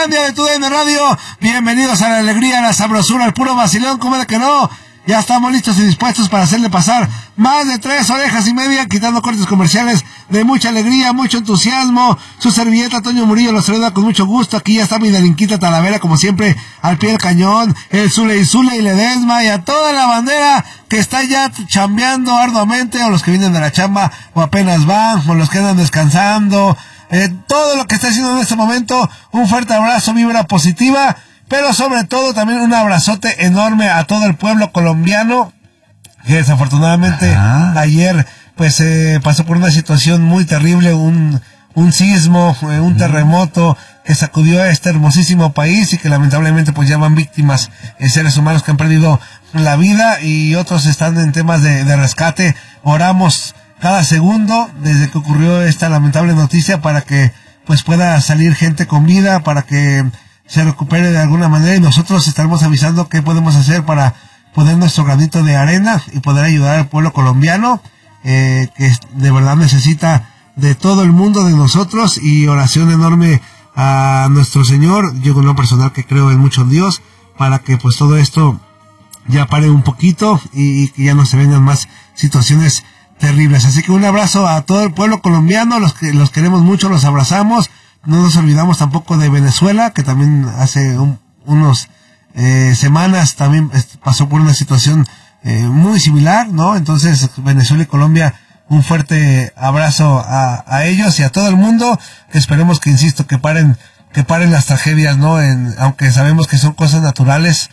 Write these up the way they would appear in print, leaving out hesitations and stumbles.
Inutilandia de TUDN Radio. Bienvenidos a la alegría, a la sabrosura, al puro vacilón, ¿cómo de que no? Ya estamos listos y dispuestos para hacerle pasar más de 3 orejas y media, quitando cortes comerciales de mucha alegría, mucho entusiasmo. Su servilleta Toño Murillo los saluda con mucho gusto. Aquí ya está mi delinquita Talavera, como siempre, al pie del cañón. El Zule y Ledesma y a toda la bandera que está ya chambeando arduamente, o los que vienen de la chamba o apenas van, o los que andan descansando. Todo lo que está haciendo en este momento, un fuerte abrazo, vibra positiva. Pero sobre todo también un abrazote enorme a todo el pueblo colombiano, que desafortunadamente ayer pues pasó por una situación muy terrible, un sismo, un terremoto que sacudió a este hermosísimo país y que lamentablemente pues ya van víctimas, seres humanos que han perdido la vida y otros están en temas de rescate. Oramos cada segundo desde que ocurrió esta lamentable noticia para que pues pueda salir gente con vida, para que se recupere de alguna manera, y nosotros estaremos avisando qué podemos hacer para poner nuestro granito de arena y poder ayudar al pueblo colombiano, que de verdad necesita de todo el mundo, de nosotros, y oración enorme a nuestro Señor. Yo en lo personal que creo en mucho en Dios, para que pues todo esto ya pare un poquito y que ya no se vengan más situaciones terribles. Así que un abrazo a todo el pueblo colombiano, los queremos mucho, los abrazamos. No nos olvidamos tampoco de Venezuela, que también hace unos semanas también pasó por una situación muy similar, ¿no? Entonces, Venezuela y Colombia, un fuerte abrazo a ellos y a todo el mundo, que esperemos que, insisto, que paren las tragedias, ¿no? Aunque sabemos que son cosas naturales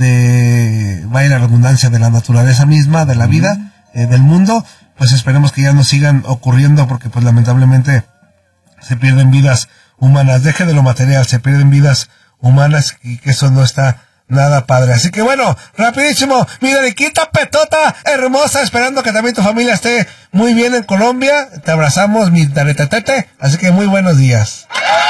vaya la redundancia, de la naturaleza misma, de la vida, del mundo, pues esperemos que ya no sigan ocurriendo, porque pues lamentablemente se pierden vidas humanas. Deje de lo material, se pierden vidas humanas y que eso no está nada padre. Así que bueno, rapidísimo, mi Dariquita Petota hermosa, esperando que también tu familia esté muy bien en Colombia. Te abrazamos, mi Daretetete, así que muy buenos días.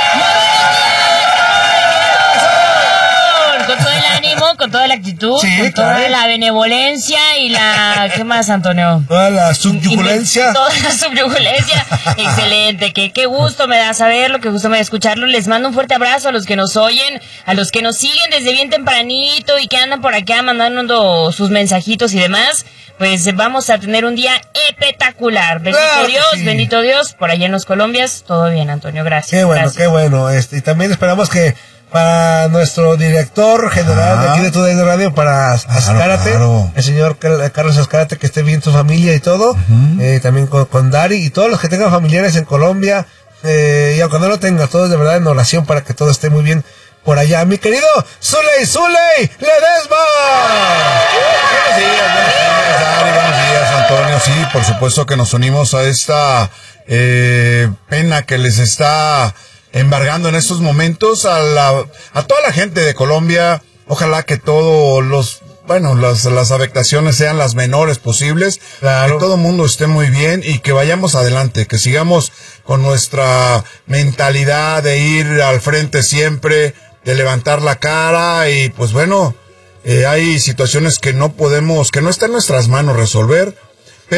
Con todo el ánimo, con toda la actitud, sí, con toda la benevolencia y la... ¿Qué más, Antonio? Toda la subyugulencia. Toda la subyugulencia. Excelente, qué gusto me da saberlo, qué gusto me da escucharlo. Les mando un fuerte abrazo a los que nos oyen, a los que nos siguen desde bien tempranito y que andan por acá mandando sus mensajitos y demás. Pues vamos a tener un día espectacular. Bendito Dios, sí. Bendito Dios. Por allá en los Colombias, todo bien, Antonio, gracias. Qué bueno, gracias. Qué bueno. Y también esperamos que para nuestro director general de aquí de TUDN Radio, para Azcárate, el señor Carlos Azcárate, que esté bien su familia y todo, también con Dari y todos los que tengan familiares en Colombia, y aunque no lo tengan, todos de verdad en oración para que todo esté muy bien por allá. Mi querido Zule Ledesma. Buenos días, Dari, buenos días, Antonio. Sí, por supuesto que nos unimos a esta pena que les está embargando en estos momentos a toda la gente de Colombia. Ojalá que todos las afectaciones sean las menores posibles, claro, que todo el mundo esté muy bien y que vayamos adelante, que sigamos con nuestra mentalidad de ir al frente siempre, de levantar la cara. Y pues bueno, hay situaciones que no está en nuestras manos resolver,